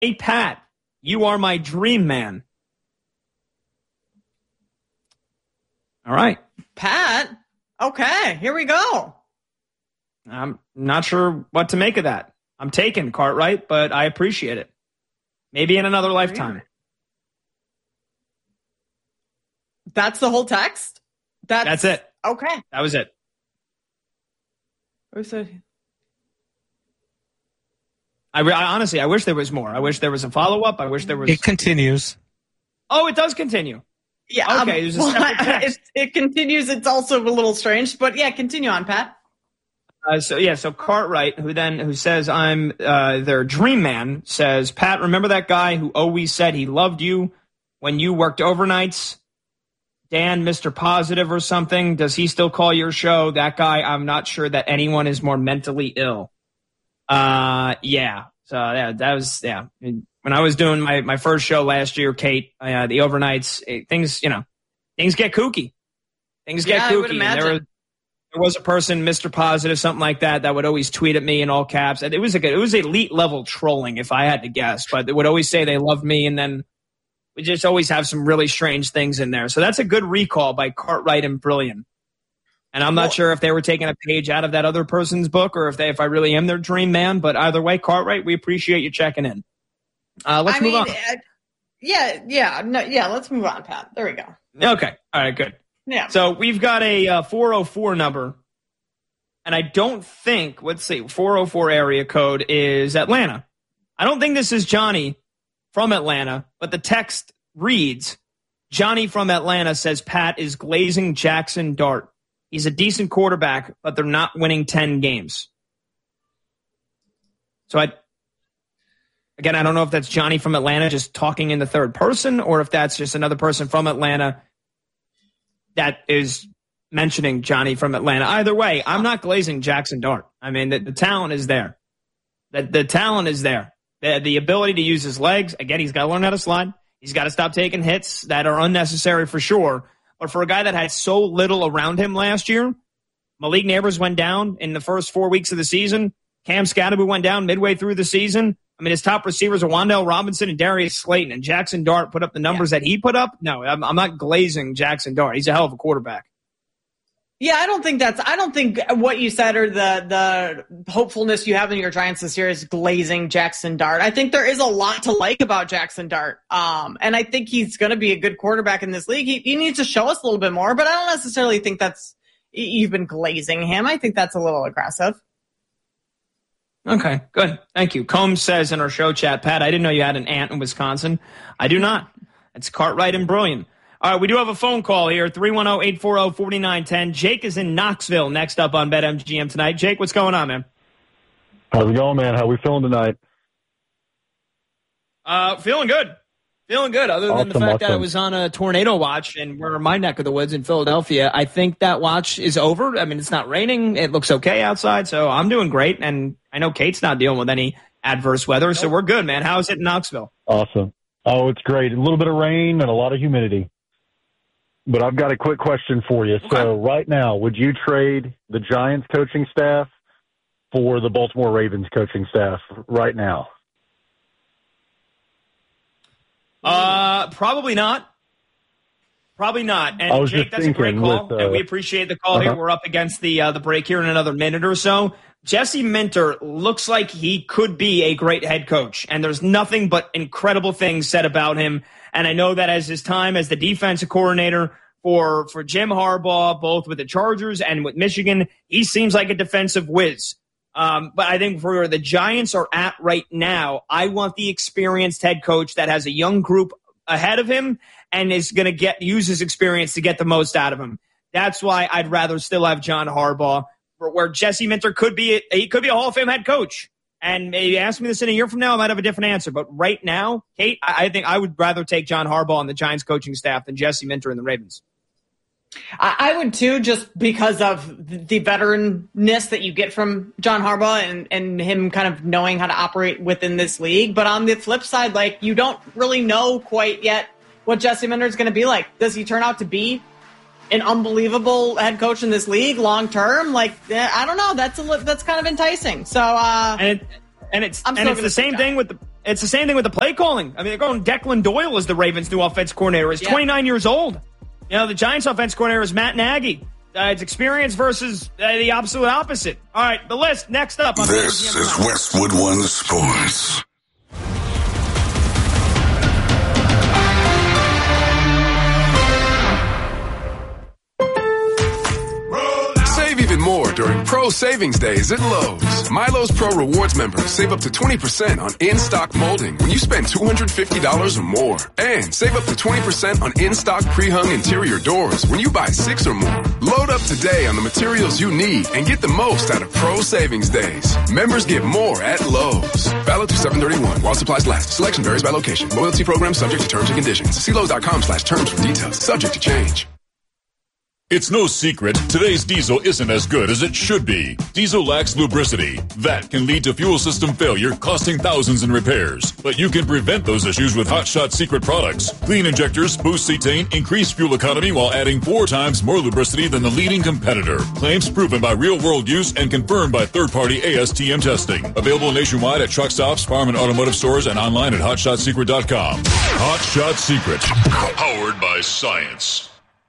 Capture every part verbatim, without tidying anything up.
Hey, Pat, you are my dream man. All right. Pat? Okay, here we go. I'm not sure what to make of that. I'm taking Cartwright, but I appreciate it. Maybe in another lifetime. That's the whole text? That's, That's it. Okay. That was it. Who said? I, I honestly, I wish there was more. I wish there was a follow-up. I wish there was... It continues. Oh, it does continue. Yeah. Okay, um, there's a well, separate text. It, it continues. It's also a little strange, but yeah, continue on, Pat. Uh, so yeah, so Cartwright, who then who says I'm uh, their dream man, says, Pat, remember that guy who always said he loved you when you worked overnights? Dan, Mister Positive or something? Does he still call your show? That guy, I'm not sure that anyone is more mentally ill. Uh, yeah. So yeah, that was yeah. When I was doing my, my first show last year, Kate, uh, the overnights, it, things you know, things get kooky. Things get yeah, kooky. I would imagine. And there was, There was a person, Mister Positive, something like that, that would always tweet at me in all caps. And it was like a, it was elite level trolling, if I had to guess. But they would always say they loved me, and then we just always have some really strange things in there. So that's a good recall by Cartwright and Brilliant. And I'm not well, sure if they were taking a page out of that other person's book, or if they, if I really am their dream man. But either way, Cartwright, we appreciate you checking in. Uh, let's I move mean, on. Uh, yeah, yeah, no, yeah. Let's move on, Pat. There we go. Okay, all right, good. Yeah. So we've got a uh, four oh four number. And I don't think, let's see, four oh four area code is Atlanta. I don't think this is Johnny from Atlanta, but the text reads, Johnny from Atlanta says Pat is glazing Jackson Dart. He's a decent quarterback, but they're not winning ten games. So I, again, I don't know if that's Johnny from Atlanta just talking in the third person, or if that's just another person from Atlanta that is mentioning Johnny from Atlanta. Either way, I'm not glazing Jackson Dart. I mean, the, the talent is there. The, the talent is there. The, the ability to use his legs. Again, he's got to learn how to slide. He's got to stop taking hits that are unnecessary for sure. But for a guy that had so little around him last year, Malik Neighbors went down in the first four weeks of the season. Cam Scatterby went down midway through the season. I mean, his top receivers are Wan'Dale Robinson and Darius Slayton, and Jackson Dart put up the numbers yeah. that he put up. No, I'm, I'm not glazing Jackson Dart. He's a hell of a quarterback. Yeah, I don't think that's, I don't think what you said or the, the hopefulness you have in your Giants this year is glazing Jackson Dart. I think there is a lot to like about Jackson Dart. Um, and I think he's going to be a good quarterback in this league. He, he needs to show us a little bit more, but I don't necessarily think that's, you've been glazing him. I think that's a little aggressive. Okay, good. Thank you. Combs says in our show chat, Pat, I didn't know you had an aunt in Wisconsin. I do not. It's Cartwright and Brilliant. All right, we do have a phone call here, three one zero, eight four zero, four nine one zero. Jake is in Knoxville next up on BetMGM tonight. Jake, what's going on, man? How's it going, man? How we feeling tonight? Uh, feeling good. Feeling good, other than awesome, the fact awesome. that I was on a tornado watch, and we're in my neck of the woods in Philadelphia. I think that watch is over. I mean, it's not raining. It looks okay outside, so I'm doing great. And I know Kate's not dealing with any adverse weather, nope. so we're good, man. How is it in Knoxville? Awesome. Oh, it's great. A little bit of rain and a lot of humidity. But I've got a quick question for you. Okay. So right now, would you trade the Giants coaching staff for the Baltimore Ravens coaching staff right now? Uh, probably not. Probably not. And Jake, that's a great call, with, uh, and we appreciate the call uh-huh. here. We're up against the uh, the break here in another minute or so. Jesse Minter looks like he could be a great head coach, and there's nothing but incredible things said about him. And I know that as his time as the defensive coordinator for, for Jim Harbaugh, both with the Chargers and with Michigan, he seems like a defensive whiz. Um, but I think for where the Giants are at right now, I want the experienced head coach that has a young group ahead of him and is going to get use his experience to get the most out of him. That's why I'd rather still have John Harbaugh, where Jesse Minter could be a, he could be a Hall of Fame head coach. And maybe ask me this in a year from now, I might have a different answer. But right now, Kate, I think I would rather take John Harbaugh on the Giants coaching staff than Jesse Minter and the Ravens. I would too, just because of the veteranness that you get from John Harbaugh and, and him kind of knowing how to operate within this league. But on the flip side, like, you don't really know quite yet what Jesse Minter is going to be like. Does he turn out to be an unbelievable head coach in this league long term? Like, I don't know. That's a that's kind of enticing. So, uh, and it, and it's I'm and it's the same thing with the it's the same thing with the play calling. I mean, they're going Declan Doyle as the Ravens' new offense coordinator. He's yeah. twenty-nine years old. You know, the Giants' offense coordinator is Matt Nagy. Uh, it's experience versus uh, the absolute opposite. All right, the list next up. On this is Westwood One Sports. Even more during Pro Savings Days at Lowe's. Milo's Pro Rewards members save up to twenty percent on in-stock molding when you spend two hundred fifty dollars or more. And save up to twenty percent on in-stock pre-hung interior doors when you buy six or more. Load up today on the materials you need and get the most out of Pro Savings Days. Members get more at Lowe's. Valid through seven thirty-one while supplies last. Selection varies by location. Loyalty program subject to terms and conditions. See Lowe's.com slash terms for details. Subject to change. It's no secret, today's diesel isn't as good as it should be. Diesel lacks lubricity. That can lead to fuel system failure, costing thousands in repairs. But you can prevent those issues with Hot Shot Secret products. Clean injectors, boost cetane, increase fuel economy while adding four times more lubricity than the leading competitor. Claims proven by real-world use and confirmed by third-party A S T M testing. Available nationwide at truck stops, farm and automotive stores, and online at hot shot secret dot com. Hot Shot Secret. Powered by science.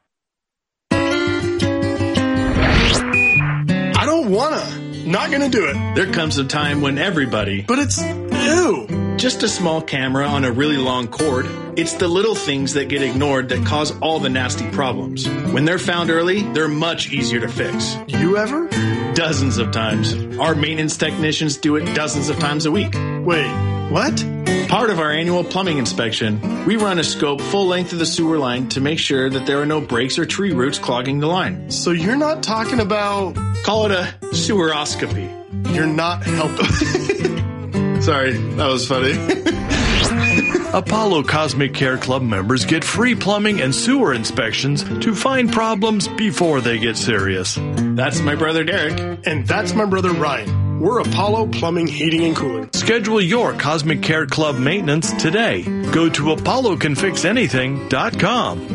I don't wanna. Not gonna do it. There comes a time when everybody... But it's... Ew. Just a small camera on a really long cord. It's the little things that get ignored that cause all the nasty problems. When they're found early, they're much easier to fix. You ever? Dozens of times. Our maintenance technicians do it dozens of times a week. Wait, what? Part of our annual plumbing inspection, we run a scope full length of the sewer line to make sure that there are no breaks or tree roots clogging the line. So you're not talking about... Call it a seweroscopy. You're not helping. Sorry, that was funny. Apollo Cosmic Care Club members get free plumbing and sewer inspections to find problems before they get serious. That's my brother Derek. And that's my brother Ryan. We're Apollo Plumbing, Heating, and Cooling. Schedule your Cosmic Care Club maintenance today. Go to apollo can fix anything dot com.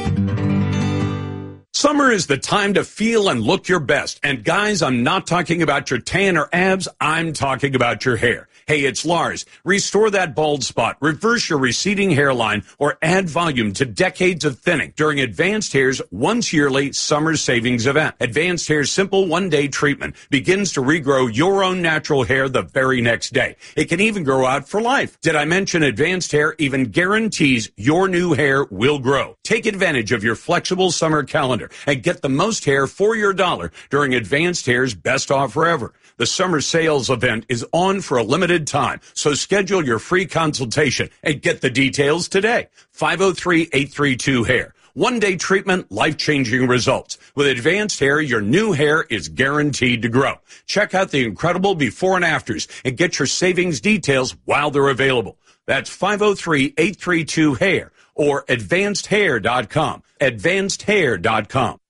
Summer is the time to feel and look your best. And guys, I'm not talking about your tan or abs. I'm talking about your hair. Hey, it's Lars. Restore that bald spot, reverse your receding hairline, or add volume to decades of thinning during Advanced Hair's once yearly summer savings event. Advanced Hair's simple one-day treatment begins to regrow your own natural hair the very next day. It can even grow out for life. Did I mention Advanced Hair even guarantees your new hair will grow? Take advantage of your flexible summer calendar and get the most hair for your dollar during Advanced Hair's best offer ever. The summer sales event is on for a limited time, so schedule your free consultation and get the details today. five oh three, eight three two, hair. One-day treatment, life-changing results. With Advanced Hair, your new hair is guaranteed to grow. Check out the incredible before and afters and get your savings details while they're available. That's five oh three, eight three two, hair or advanced hair dot com. advanced hair dot com.